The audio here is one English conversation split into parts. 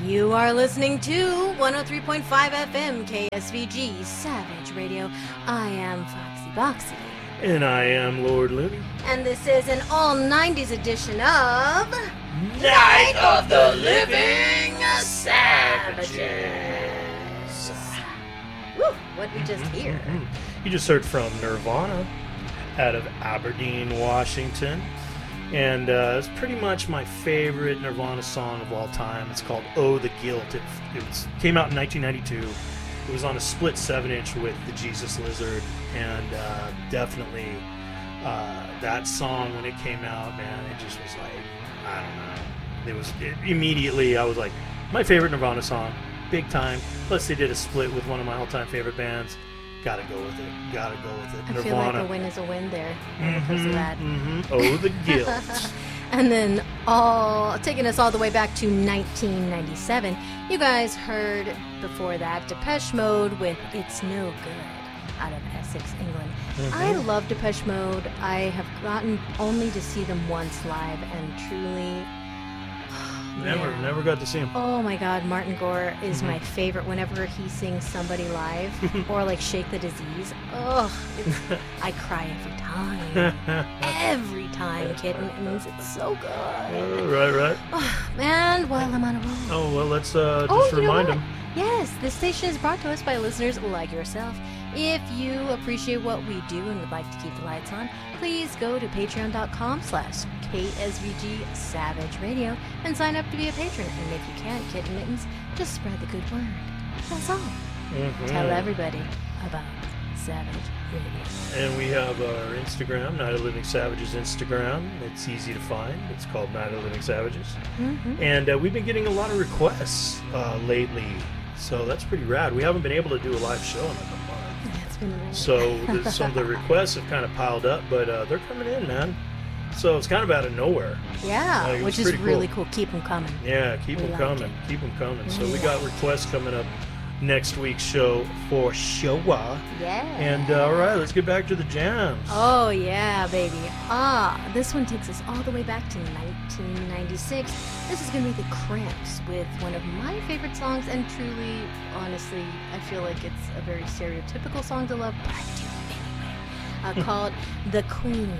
You are listening to 103.5 FM KSVG Savage Radio. I am Foxy Boxy. And I am Lord Looney. And this is an all 90s edition of Night of the Living Savages. Woo, what'd we just hear? You just heard from Nirvana out of Aberdeen, Washington. And it's pretty much my favorite Nirvana song of all time. It's called Oh the Guilt. It came out in 1992. It was on a split 7-inch with the Jesus Lizard. And definitely that song, when it came out, man, it just was like, I don't know. Immediately, I was like, my favorite Nirvana song, big time. Plus, they did a split with one of my all-time favorite bands. Gotta go with it. Gotta go with it. I Nirvana. feel like a win is a win there because of that. Oh, the guilt. And then taking us all the way back to 1997, you guys heard before that Depeche Mode with It's No Good out of Essex, England. I love Depeche Mode. I have gotten only to see them once live, and truly... Never got to see him. Oh my God, Martin Gore is my favorite. Whenever he sings Somebody Live or like Shake the Disease, I cry every time. Every time, kitten. It means it's so good. Right. Oh, man, while I'm on a roll. Oh, well, let's just remind him. Yes, this station is brought to us by listeners like yourself. If you appreciate what we do and would like to keep the lights on, please go to patreon.com/KSVG Savage Radio and sign up to be a patron. And if you can't, Kitten Mittens, just spread the good word. That's all. Tell everybody about Savage Radio. And we have our Instagram, Night of Living Savages Instagram. It's easy to find. It's called Night of Living Savages. And we've been getting a lot of requests lately. So that's pretty rad. We haven't been able to do a live show in like a month. That's been amazing. So some of the requests have kind of piled up, but they're coming in, man. So it's kind of out of nowhere. Yeah, which is really cool. Keep them coming. Yeah, keep them coming. Keep them coming. So we got requests coming up next week's show for sure. Yeah. And all right, let's get back to the jams. Oh yeah, baby. This one takes us all the way back to 1996. This is gonna be the Cramps with one of my favorite songs, and truly, honestly, I feel like it's a very stereotypical song to love, but I do anyway. Called "The Queen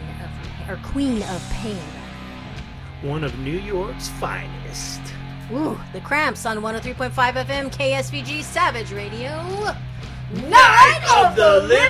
of Pain." One of New York's finest. Ooh, the Cramps on 103.5 FM KSVG Savage Radio. Night of the Living